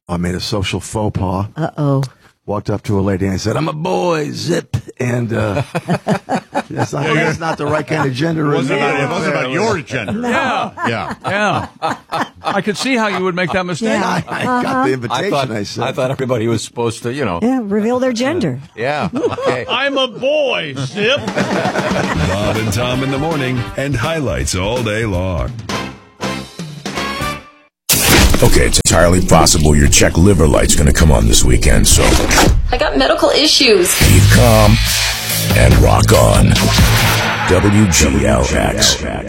I made a social faux pas. Uh-oh. Walked up to a lady and I said, "I'm a boy, zip." And that's not the right kind of gender. It wasn't about your gender. No. Yeah. I could see how you would make that mistake. Yeah. I got the invitation. I thought everybody was supposed to, Yeah, reveal their gender. Yeah. Okay. I'm a boy, zip. Bob and Tom in the morning and highlights all day long. Okay, it's entirely possible your Czech liver light's going to come on this weekend, so I got medical issues. keep calm and rock on. WGLX.